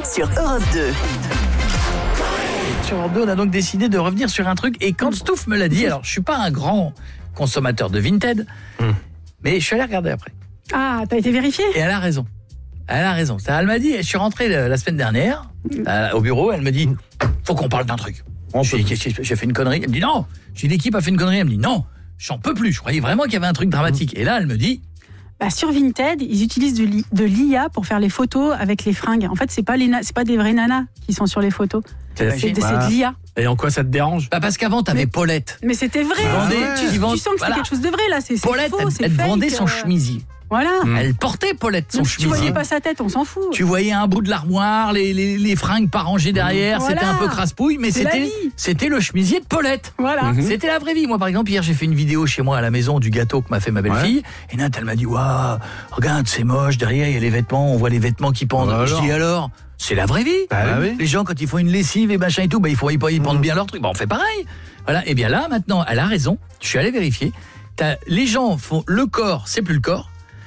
sur Europe 2. Sur Europe 2, on a donc décidé de revenir sur un truc. Et quand Stouff me l'a dit, alors je suis pas un grand consommateur de Vinted, mais je suis allé regarder après. Ah, t'as été vérifié ? Et elle a raison. Elle a raison. Elle m'a dit, je suis rentré la semaine dernière au bureau, elle me dit, faut qu'on parle d'un truc. J'ai fait une connerie. Elle me dit non. J'ai dit, l'équipe a fait une connerie. Elle me dit non, j'en peux plus. Je croyais vraiment qu'il y avait un truc dramatique. Et là, elle me dit, sur Vinted, ils utilisent de l'IA pour faire les photos avec les fringues. En fait, c'est pas des vrais nanas qui sont sur les photos. C'est de l'IA. Et en quoi ça te dérange ? Parce qu'avant, t'avais Paulette. Mais c'était vrai. Tu sens que c'était quelque chose de vrai, là. C'est Paulette, faux, c'est elle fake. vendait son chemisier. Voilà. Elle portait Paulette son chemisier. Tu voyais pas sa tête, on s'en fout. Tu voyais un bout de l'armoire, les fringues pas rangées derrière, Voilà. c'était un peu crasse-pouille, mais C'est la vie. c'était le chemisier de Paulette. Voilà. C'était la vraie vie. Moi, par exemple, hier, j'ai fait une vidéo chez moi à la maison du gâteau que m'a fait ma belle-fille. Et Nat, elle m'a dit, waouh, regarde, c'est moche, derrière, il y a les vêtements, on voit les vêtements qui pendent. Alors. Je dis alors, c'est la vraie vie. Oui. Les gens, quand ils font une lessive et machin et tout, ils pendent bien leur truc. On fait pareil. Voilà. Et bien là, maintenant, elle a raison. Je suis allé vérifier. Les gens font le corps, c'est plus le corps.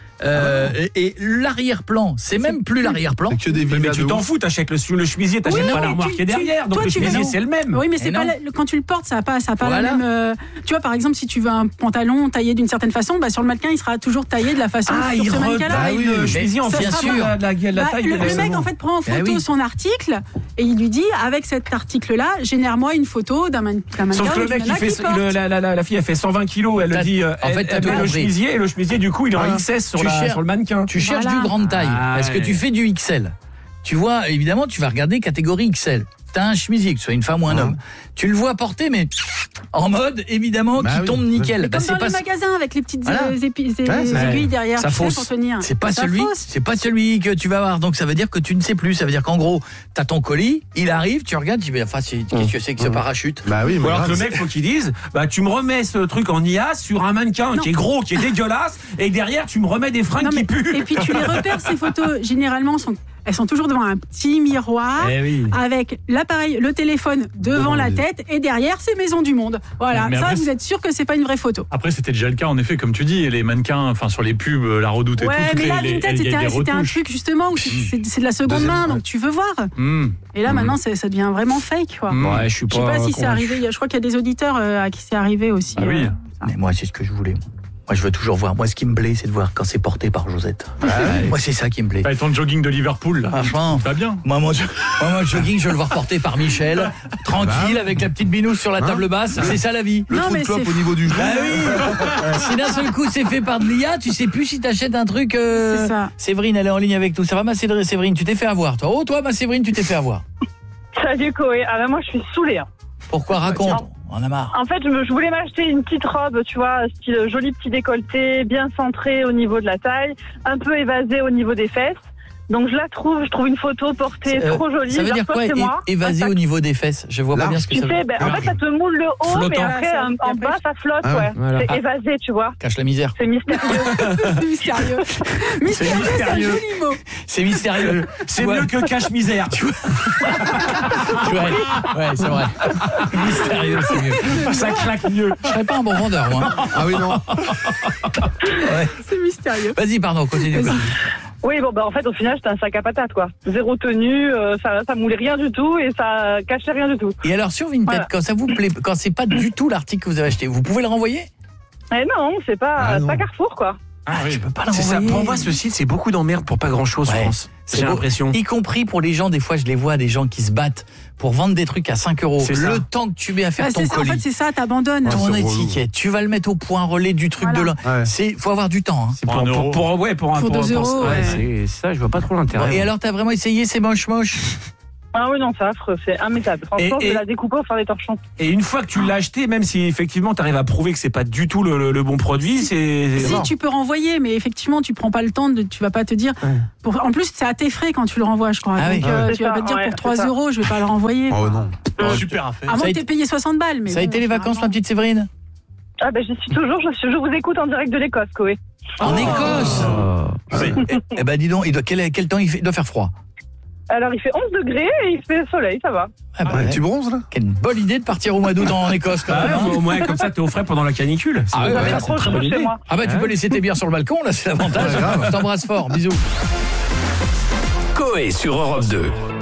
Et l'arrière-plan, c'est même plus l'arrière-plan. Que des Mais tu t'en fous, t'achètes le chemisier, t'achètes pas l'armoire qui est derrière, donc le chemisier c'est le même. Oui, mais c'est pas quand tu le portes, ça a pas Voilà. la même. Tu vois, par exemple, si tu veux un pantalon taillé d'une certaine façon, sur le mannequin, il sera toujours taillé de la façon sur ce mannequin-là. le chemisier en bien fonction sûr. de la taille. Le mec en fait prend en photo son article et il lui dit avec cet article-là, génère-moi une photo d'un mannequin. Sauf que le mec, la fille, elle fait 120 kilos, elle dit, elle met le chemisier, et le chemisier, du coup, il est en XS sur le mannequin. Tu cherches du grande taille, parce que tu fais du XL. Tu vois, évidemment, tu vas regarder catégorie XL. T'as un chemisier, que ce soit une femme ou un homme. Tu le vois porter, mais en mode, évidemment, qui tombe nickel. Mais comme dans les magasins, avec les petites aiguilles derrière, ça pour fausse. tenir. C'est pas celui que tu vas avoir. Donc ça veut dire que tu ne sais plus. Ça veut dire qu'en gros, t'as ton colis, il arrive, tu regardes, tu dis, qu'est-ce que c'est que ce parachute ? Ou alors que le mec, faut qu'il dise, tu me remets ce truc en IA sur un mannequin qui est gros, qui est dégueulasse, et derrière, tu me remets des fringues qui puent. Et puis tu les repères, ces photos, généralement, elles sont toujours devant un petit miroir avec l'appareil, le téléphone devant la tête et derrière c'est Maison du Monde. Voilà, mais ça après, vous êtes sûr que c'est pas une vraie photo. Après c'était déjà le cas en effet comme tu dis, les mannequins sur les pubs, la Redoute et tout. Mais là Vinted c'était un truc justement où c'est de la seconde main donc tu veux voir. Et là maintenant ça devient vraiment fake quoi. Ouais, je sais pas si c'est arrivé, je crois qu'il y a des auditeurs à qui c'est arrivé aussi. Ah oui. Mais moi c'est ce que je voulais. Moi, je veux toujours voir. Moi, ce qui me plaît, c'est de voir quand c'est porté par Josette. Moi, c'est ça qui me plaît. T'as ton jogging de Liverpool, là. Franchement. Ça va bien. Moi, mon jogging, je veux le voir porté par Michel. Tranquille, avec la petite binousse sur la table basse. C'est ça, la vie. Le trou de clope au niveau du genou. Si d'un seul coup, c'est fait par de l'IA, tu sais plus si t'achètes un truc. C'est ça. Séverine, elle est en ligne avec nous. Ça va, ma Séverine? Tu t'es fait avoir, toi. Oh, toi, ma Séverine, tu t'es fait avoir. Salut, Koé. Ah, moi, je suis saoulée. Pourquoi? Raconte. On a marre. En fait, je voulais m'acheter une petite robe, tu vois, style joli petit décolleté, bien centré au niveau de la taille, un peu évasé au niveau des fesses. Donc je trouve une photo portée trop jolie. Ça veut dire quoi, évasé au niveau des fesses? Je vois pas bien ce que ça veut dire. En fait, ça te moule le haut, flottant. mais après, en bas, ça flotte, Voilà. C'est évasé, tu vois. Cache la misère. C'est mystérieux. C'est mystérieux. Mystérieux, c'est un joli mot. C'est mystérieux. C'est mieux que cache-misère. Ouais, c'est vrai. Mystérieux, c'est mieux. Ça claque mieux. Je serais pas un bon vendeur, moi. Ah oui, non. C'est mystérieux. Vas-y, pardon, continue. Oui, en fait, au final, c'était un sac à patates, quoi. Zéro tenue, ça moulait rien du tout et ça cachait rien du tout. Et alors, sur Vinted, quand ça vous plaît, quand c'est pas du tout l'article que vous avez acheté, vous pouvez le renvoyer? Non, c'est pas Carrefour, quoi. Je peux pas le C'est renvoyer. ça. Pour moi, ce site, c'est beaucoup d'emmerdes pour pas grand-chose, France. J'ai l'impression. Y compris pour les gens, des fois, je les vois, des gens qui se battent pour vendre des trucs à 5 €. C'est ça. Le temps que tu mets à faire ton En colis. fait, c'est ça, t'abandonnes. Ton c'est étiquette, tu vas le mettre au point relais du truc de là. Faut avoir du temps. Hein. Pour 1 euro. Pour 2 euros, c'est ça, je vois pas trop l'intérêt. Et alors, t'as vraiment essayé, c'est moche? Ah oui, non, c'est affreux, c'est immétable. Franchement, je vais la découper pour faire des torchons. Et une fois que tu l'as acheté, même si effectivement tu arrives à prouver que c'est pas du tout le bon produit, c'est Si mort. tu peux renvoyer, mais effectivement tu prends pas le temps tu vas pas te dire. En plus c'est à tes frais quand tu le renvoies, je crois. Ah Donc oui. tu vas pas te dire Ouais, pour 3 c'est ça. euros, je vais pas le renvoyer. Oh non. Super affaire. À moins Ça a que t'aies payé 60 balles. Mais Ça a été les vacances, ma petite Séverine? Ah j'y suis toujours, je vous écoute en direct de l'Écosse, Koé. En Écosse? Eh ben dis donc, quel temps il fait? Il doit faire froid. Alors il fait 11 degrés et il fait soleil, ça va. Ah bah, Tu bronzes là? quelle bonne idée de partir au mois d'août en Écosse quand même. hein. Au moins comme ça t'es au frais pendant la canicule. Ah ouais, Pas c'est trop très chaud bonne chez idée. moi. Ah bah tu peux laisser tes bières sur le balcon, là c'est l'avantage. Je t'embrasse fort, bisous. Koé sur Europe 2.